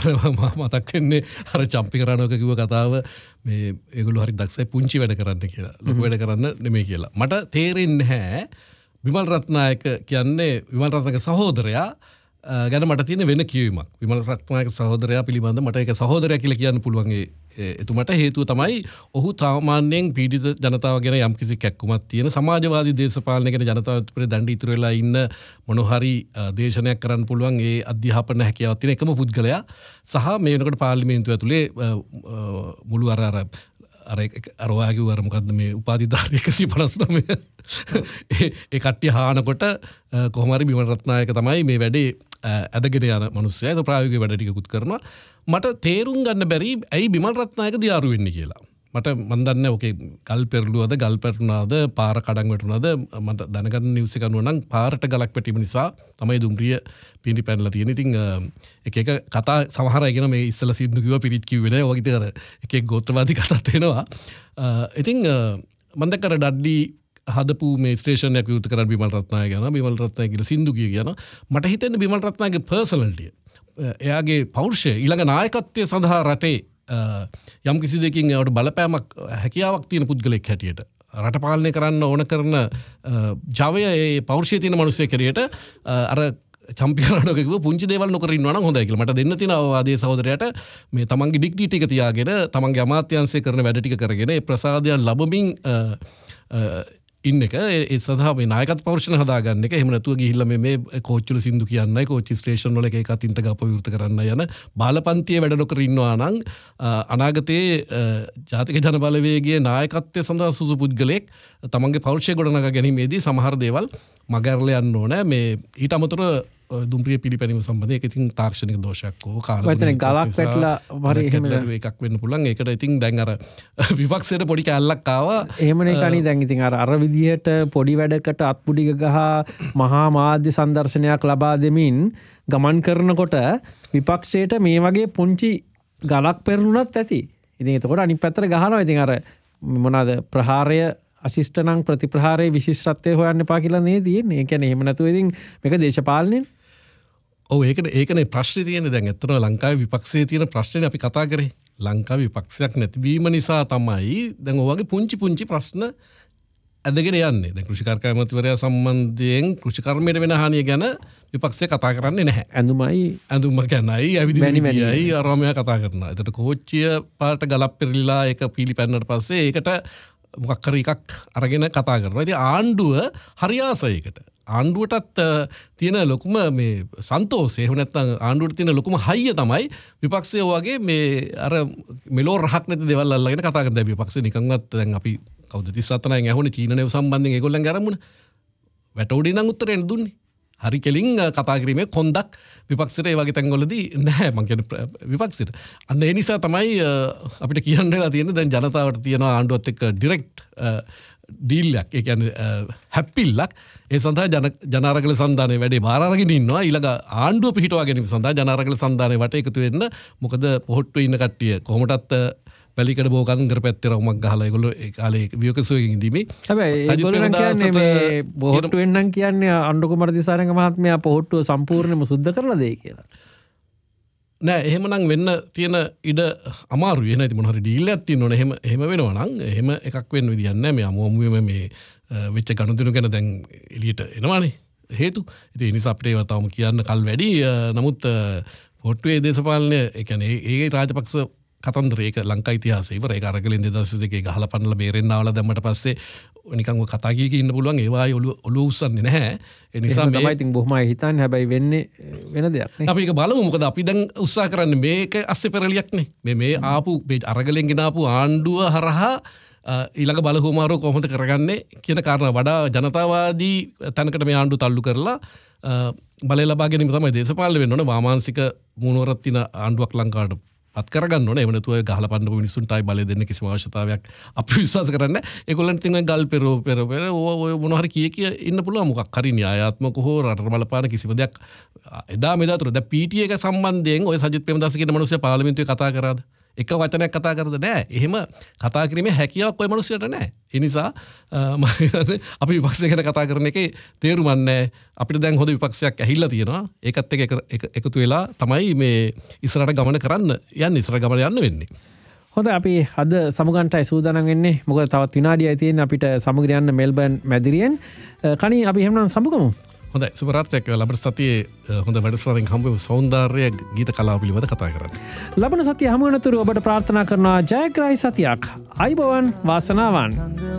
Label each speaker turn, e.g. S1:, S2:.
S1: මතක් වෙන්නේ අර චම්පි කරනක කිව්ව කතාව මේ ඒගොල්ලෝ හරි දක්ෂයි පුංචි වැඩ කරන්න කියලා. ලොකු වැඩ කරන්න නෙමෙයි කියලා. මට තේරෙන්නේ නැහැ විමල් රත්නායක කියන්නේ විමල් රත්නායක සහෝදරයා ගැන මට තියෙන වෙන කියවීමක්. විමල් රත්නායක සහෝදරයා පිළිබඳ මට ඒක සහෝදරයා කියලා කියන්න පුළුවන් එතුමට හේතුව තමයි ඔහු සාමාන්‍යයෙන් පීඩිත ජනතාව ගැන යම්කිසි කැක්කුමක් තියෙන සමාජවාදී දේශපාලනය ගැන ජනතාව උඩ දඬ ඉතුරු වෙලා ඉන්න මොන හරි දේශනයක් කරන්න පුළුවන් ඒ අධ්‍යාපන හැකියාවක් තියෙන එකම පුද්ගලයා සහ මේ වෙනකොට පාර්ලිමේන්තුව ඇතුලේ මුළු අර ඔයාගේ අර මොකද්ද මේ උපාධිධාරී 159 ඒ කට්ටිය හානකොට කොහොම හරි බිමල් රත්නායක තමයි මේ වැඩේ ඇදගෙන යන මිනිස්සයා. ඒක ප්‍රායෝගික වැඩ ටිකකුත් කරනවා. මට තේරුම් ගන්න බැරි ඇයි බිමල් රත්නායක දියාරු වෙන්නේ කියලා. මට මන් දන්නේ ඕකේ ගල් පෙරළුවද ගල් පැටුණාද පාර කඩන් වැටුණාද මට දැනගන්න නිවුස් එක අනුව නම් පාරට ගලක් වැටීම නිසා තමයි දුම්රිය පිණි පැනලා තියෙන්නේ. ඉතින් එක එක කතා සමහර අය කියන මේ ඉස්සලා සිද්දු කිව්වා පිරිත් කිව්වේ නෑ. ඔය විතර එක එක ගෝත්‍රවාදී කතාත් වෙනවා. ඉතින් මම දැක්කර ඩඩ්ලි හදපු මේ ස්ටේෂන් එක විවෘත කරන් බිමල් රත්නායක යනවා. බිමල් රත්නායක කියලා සින්දු කියනවා. මට හිතෙන්නේ බිමල් රත්නායකගේ පර්සනැලිටිය එයාගේ පෞරුෂය ඊළඟ නායකත්වයේ සඳහා රටේ යම් කිසි දෙකින් ඒවට බලපෑමක් හැකියාවක් තියෙන පුද්ගලෙක් හැටියට රට පාලනය කරන්න ඕන කරන ජවය ඒ පෞරුෂය තියෙන මිනිස්සෙක් හැටියට අර චම්පියන්ලාට කිව්ව පුංචි දේවල් නොකර ඉන්නවා නම් හොඳයි කියලා. මට දෙන්න තියෙන අවවාදයේ සහෝදරයාට මේ තමන්ගේ ඩිග්නිටි එක තියාගෙන තමන්ගේ අමාත්‍යාංශය කරන වැඩ ටික කරගෙන ඒ ප්‍රසාදයන් ලැබමින් ඉන්න එක ඒ සඳහා මේ නායකත්ව පෞරුෂණ හදාගන්න එක. එහෙම නැතුව ගිහිල්ලා මේ කෝච්චිවල සින්දු කියන්නයි කෝච්චි ස්ටේෂන් වල එක අතින්ත ගාප විවෘත කරන්න යන බාලපන්තියේ වැඩ නොකර ඉන්නවා නම් අනාගතයේ ජාතික ජන බලවේගයේ නායකත්වය සඳහා සුසු පුද්ගලෙක් තමන්ගේ පෞරුෂය ගොඩනගා ගැනීමේදී සමහර දේවල් මගහැරලා යන්න ඕන. මේ ඊට අමතරව දුම්රිය පිළිපැනීම සම්බන්ධයෙන් ඒක ඉතින් තාක්ෂණික දෝෂයක් හෝ කාලවල
S2: ගලක් වැටලා හරි එහෙම
S1: එකක් වෙන්න පුළුවන්. ඒකට ඉතින් දැන් අර විපක්ෂයට පොඩි කැල්ලක් ආවා.
S2: එහෙමනේ කණි දැන් ඉතින් අර විදිහට පොඩි වැඩකට අත්පුඩික ගහ මහා මාධ්‍ය සංදර්ශනයක් ලබා දෙමින් ගමන් කරනකොට විපක්ෂයට මේ වගේ පුංචි ගලක් පෙරළුණත් ඇති. ඉතින් එතකොට අනිත් පැත්තට ගහනවා. ඉතින් අර මොනවාද ප්‍රහාරය අශිෂ්ට නම් ප්‍රතිප්‍රහාරයේ විශිෂ්ටත්වය හොයන්න එපා කියලා නේ තියෙන්නේ. ඒ කියන්නේ එහෙම නැතුව ඉතින් මේක දේශපාලනේ.
S1: ඔව් ඒකනේ ප්‍රශ්නේ තියෙන්නේ. දැන් ඇත්තටම ලංකාවේ විපක්ෂයේ තියෙන ප්‍රශ්නේ අපි කතා කරේ. ලංකාවේ විපක්ෂයක් නැතිවීම නිසා තමයි දැන් ඔය වගේ පුංචි ප්‍රශ්න ඇදගෙන යන්නේ. දැන් කෘෂිකාර්ක ඇමතිවරයා සම්බන්ධයෙන් කෘෂිකර්මයට වෙන හානිය ගැන විපක්ෂය කතා කරන්නේ නැහැ. ඇඳුම ගැනයි ඇවිදින්නයි අරමයා කතා කරනවා. ඒකට කෝච්චිය පාට ගලක් පෙරලිලා ඒක පීලිපැන්නට පස්සේ ඒකට මොකක් හරි එකක් අරගෙන කතා කරනවා. ඉතින් ආණ්ඩුව හරි ආසයකට. ආණ්ඩුවටත් තියෙන ලොකුම මේ සන්තෝෂය එහෙම නැත්නම් ආණ්ඩුවට තියෙන ලොකුම හයිය තමයි විපක්ෂය වගේ මේ අර මෙලෝ රහක් නැති දේවල් අල්ලගෙන කතා කරන දේ. විපක්ෂය නිකන්වත් දැන් අපි කවුද 37න් ඇහුනේ චීනනේව සම්බන්ධයෙන් ඒගොල්ලන්ගේ අරමුණ වැටෝඩි ඉඳන් උත්තරේ දුන්නේ. හරි කෙලින් කතා කිරීමේ කොන්දක් විපක්ෂයට ඒ වගේ තැන්වලදී නැහැ මං කියන්නේ විපක්ෂයට. අන්න ඒ නිසා තමයි අපිට කියන්න වෙලා තියෙන්නේ දැන් ජනතාවට තියෙන ආණ්ඩුවත් එක්ක ඩිරෙක්ට් ඩීල් එකක්. ඒ කියන්නේ හැප්පිල්ලක්. ඒ සඳහා ජනාරගල සන්ධානයේ වැඩේ බාර අරගෙන ඉන්නවා. ඊළඟ ආණ්ඩුව පිහිටවා ගැනීම සඳහා ජනාරගල සන්ධානයේ වට එකතු වෙන්න. මොකද පොහොට්ටුවේ ඉන්න කට්ටිය කොහොමටත් පැලිකඩ බෝකන් කරපැත්තේ රවුමක් ගහලා ඒගොල්ලෝ ඒ කාලේ වියකසුවකින් ඉඳීමේ.
S2: හැබැයි ඒගොල්ලෝ කියන්නේ මේ පොහොට්ටු වෙන්නම් කියන්නේ අනුර කුමාර දිසාරංග මහත්මයා පොහොට්ටුව සම්පූර්ණයෙන්ම සුද්ධ කරලා දෙයි කියලා. නෑ
S1: එහෙමනම් වෙන්න තියෙන ඉඩ අමාරුයි. එහෙනම් ඉතින් මොන හරි ඩීල් එකක් තියෙන්න ඕනේ. එහෙම වෙනවා නම් එහෙම එකක් වෙන්න විදියක් නෑ. මේ අමුමුවේ මේ වෙච්ච ගනුදෙනු ගැන දැන් එළියට එනවානේ හේතු. ඉතින් ඒ නිසා අපිට ඒව තවම කියන්න කල් වැඩි. නමුත් පොහොට්ටුවේ දේශපාලනය ඒ කියන්නේ ඒ රාජපක්ෂ කතන්දරේ ඒක ලංකා ඉතිහාසයේ ඉවර. ඒක අරගලෙන් 2022 ගහලා පන්නලා බේරෙන්න ආවලා දැම්මට පස්සේ නිකන් ඔය කතා කිය ඉන්න පුළුවන් ඒවා ඔලුව උස්සන්නේ නැහැ. ඒ නිසා
S2: මේ තමයි ඉතින් බොහොම අය හිතන්නේ. හැබැයි වෙන්නේ වෙන දෙයක් නේ.
S1: අපි ඒක බලමු. මොකද අපි දැන් උත්සාහ කරන්නේ මේක අස්සේ පෙරලියක් නේ. මේ ආපු අරගලෙන් ගෙන ආපු ආණ්ඩුව හරහා ඊළඟ බලහුමාරෝ කොහොමද කරගන්නේ කියන කාරණා වඩා ජනතාවාදී තැනකට මේ ආණ්ඩුව තල්ලු කරලා බලය ලබා ගැනීම තමයි දේශපාලනය වෙන්න ඕනේ. වාමාංශික මූණවරක් තියෙන ආණ්ඩුවක් ලංකාවට පත් කරගන්න ඕනේ. එහෙම නැතුව ගහලා පන්නපු මිනිස්සුන්ටයි බලය දෙන්න කිසිම අවශ්‍යතාවයක් අපි විශ්වාස කරන්නේ නැහැ. ඒගොල්ලන්ට ඉතින් ගල් පෙර ඔය මොන හරි කිය ඉන්න පුළුවන්. මොකක් හරි න්‍යායාත්මක හෝ රට බලපාන කිසිම දෙයක් එදා මෙදා තුර දැන් පීටී එක සම්බන්ධයෙන් ඔය සජිත් ප්‍රේමදාස කියන මිනිස්සයා පාර්ලිමේන්තුවේ කතා කරාද? එක වචනයක් කතා කරද නෑ එහෙම කතා කිරීමේ හැකියාවක් ඔය මනුස්සයට නෑ ඒ නිසා අපි විපක්ෂය ගැන කතා කරන එකේ තේරුමක් නෑ අපිට දැන් හොඳ විපක්ෂයක් ඇහිල්ලා තියෙනවා ඒකත් එක්ක එකතු වෙලා තමයි මේ ඉස්සරහට ගමන කරන්න යන්නේ ඉස්සර ගමන යන්න වෙන්නේ
S2: හොඳ අපි අද සමුගන්ටයි සූදානම් වෙන්නේ මොකද තවත් විනාඩියයි තියෙන අපිට සමුගට යන්න මෙල්බර්න් මැදිරියෙන් කණි අපි එහෙමනම් සමුගමු
S1: හොඳයි සුබරාත්‍රියක් ලබන සතියේ හොඳ වැඩසටහනකින් හම්බ වෙමු සෞන්දර්ය ගීත කලාව පිළිබඳ කතා කරන්න.
S2: ලබන සතිය හමු වෙනතුරු ඔබට ප්‍රාර්ථනා කරනවා ජයග්‍රාහී සතියක්. අයිබෝවන් වාසනාවන්.